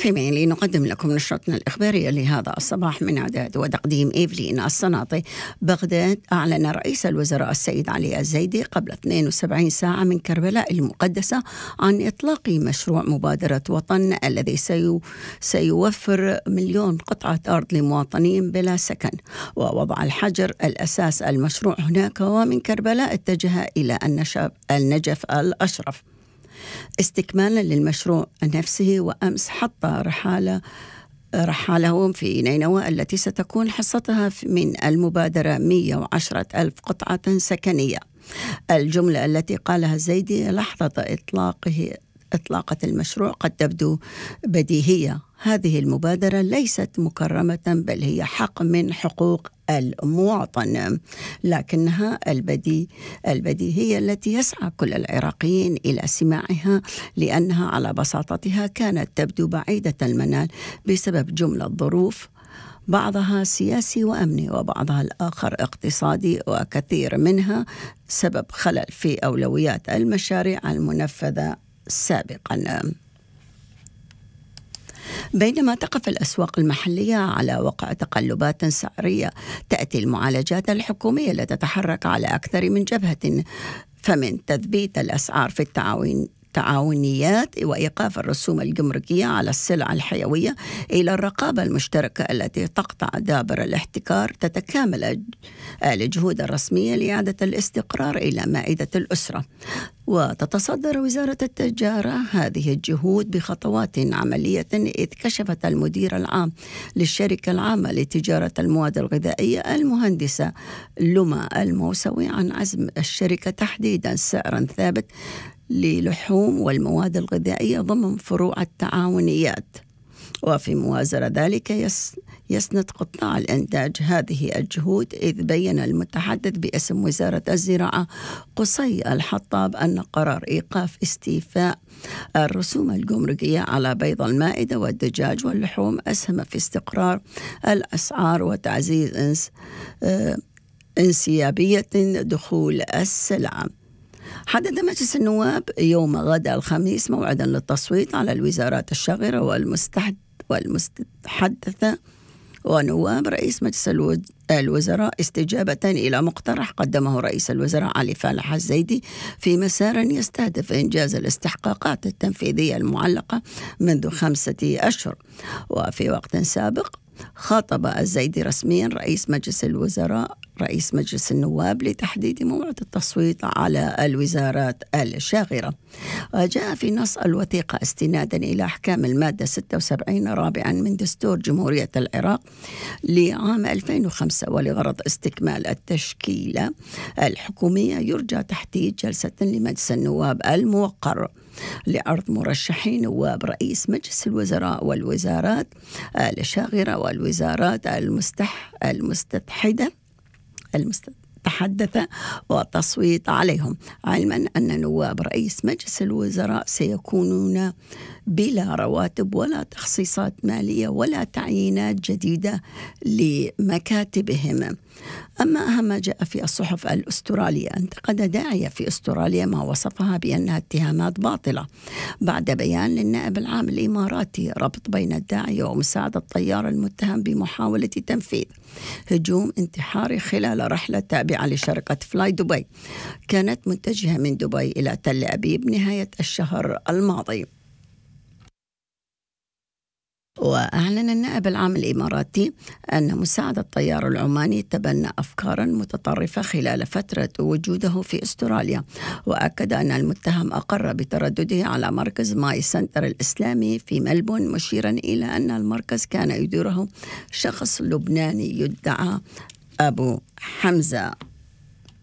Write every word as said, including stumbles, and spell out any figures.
مستمعين، لنقدم لكم نشرتنا الإخبارية لهذا الصباح من إعداد وتقديم إيفلين الصناطي. بغداد. أعلن رئيس الوزراء السيد علي الزيدي قبل اثنتين وسبعين ساعة من كربلاء المقدسة عن إطلاق مشروع مبادرة وطن الذي سيو سيوفر مليون قطعة أرض لمواطنين بلا سكن، ووضع الحجر الأساس المشروع هناك. ومن كربلاء اتجه إلى النجف, النجف الأشرف استكمالا للمشروع نفسه. وأمس حط رحالة رحالهم في نينوى التي ستكون حصتها من المبادرة مئة وعشرة ألف قطعة سكنية. الجملة التي قالها الزيدي لحظة إطلاقه إطلاقة المشروع قد تبدو بديهية. هذه المبادرة ليست مكرمة بل هي حق من حقوق المواطن، لكنها البدي البديهية التي يسعى كل العراقيين إلى سماعها، لأنها على بساطتها كانت تبدو بعيدة المنال بسبب جملة ظروف، بعضها سياسي وأمني وبعضها الآخر اقتصادي، وكثير منها سبب خلل في أولويات المشاريع المنفذة سابقا. بينما تقف الأسواق المحلية على وقع تقلبات سعرية، تأتي المعالجات الحكومية لتتحرك على أكثر من جبهة، فمن تثبيت الأسعار في التعاون التعاونيات وإيقاف الرسوم الجمركية على السلع الحيوية إلى الرقابة المشتركة التي تقطع دابر الاحتكار. تتكامل الجهود الرسمية لإعادة الاستقرار إلى مائدة الأسرة، وتتصدر وزارة التجارة هذه الجهود بخطوات عملية، إذ كشفت المدير العام للشركة العامة لتجارة المواد الغذائية المهندسة لما الموسوي عن عزم الشركة تحديدا سعر ثابت للحوم والمواد الغذائية ضمن فروع التعاونيات. وفي موازرة ذلك يس يسند قطاع الإنتاج هذه الجهود، إذ بيّن المتحدث باسم وزارة الزراعة قصي الحطاب أن قرار إيقاف استيفاء الرسوم الجمركية على بيض المائدة والدجاج واللحوم أسهم في استقرار الأسعار وتعزيز انس انسيابية دخول السلع. حدد مجلس النواب يوم غد الخميس موعدا للتصويت على الوزارات الشاغرة والمستحد والمستحدثة ونواب رئيس مجلس الوزراء استجابة إلى مقترح قدمه رئيس الوزراء علي فالح الزيدي في مسار يستهدف إنجاز الاستحقاقات التنفيذية المعلقة منذ خمسة أشهر. وفي وقت سابق خاطب الزيدي رسميا رئيس مجلس الوزراء رئيس مجلس النواب لتحديد موعد التصويت على الوزارات الشاغرة. وجاء في نص الوثيقة استنادا إلى أحكام المادة ستة وسبعين رابعا من دستور جمهورية العراق لعام ألفين وخمسة، ولغرض استكمال التشكيلة الحكومية يرجى تحديد جلسة لمجلس النواب الموقر لعرض مرشحين نواب رئيس مجلس الوزراء والوزارات الشاغرة والوزارات المستح المستتحدة المستحدثة والتصويت عليهم، علما أن نواب رئيس مجلس الوزراء سيكونون بلا رواتب ولا تخصيصات مالية ولا تعيينات جديدة لمكاتبهم. أما أهم ما جاء في الصحف الأسترالية، انتقد داعية في أستراليا ما وصفها بأنها اتهامات باطلة بعد بيان للنائب العام الإماراتي ربط بين الداعية ومساعدة الطيار المتهم بمحاولة تنفيذ هجوم انتحاري خلال رحلة تابعة لشركة فلاي دبي كانت متجهة من دبي إلى تل أبيب نهاية الشهر الماضي. وأعلن النائب العام الإماراتي أن مساعد الطيار العماني تبنى أفكارا متطرفة خلال فترة وجوده في أستراليا، وأكد أن المتهم أقر بتردده على مركز ماي سنتر الإسلامي في ملبون، مشيرا إلى أن المركز كان يديره شخص لبناني يدعى أبو حمزة.